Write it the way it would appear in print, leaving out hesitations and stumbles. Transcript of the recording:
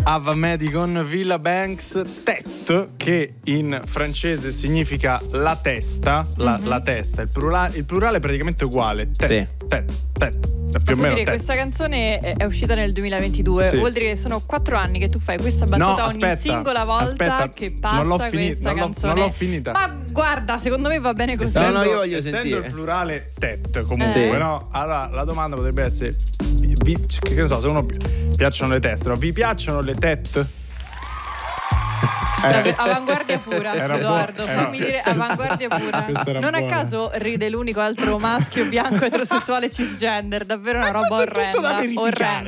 Ava Medi con Villa Banks. Tête, che in francese significa la testa, la testa. Il plurale è praticamente uguale. Tête, tête. Più o meno dire, questa canzone è uscita nel 2022. Vuol dire che sono 4 anni che tu fai questa battuta ogni singola volta che passa questa canzone. Non l'ho finita. Ma guarda, secondo me va bene così. No, io voglio essendo sentire il plurale tête comunque, no? Allora la domanda potrebbe essere che ne so, se uno piacciono le teste, no? Vi piacciono le tette? Avanguardia pura, Edoardo, fammi dire avanguardia pura. Non buona. A caso ride l'unico altro maschio bianco eterosessuale cisgender, davvero una roba orrenda.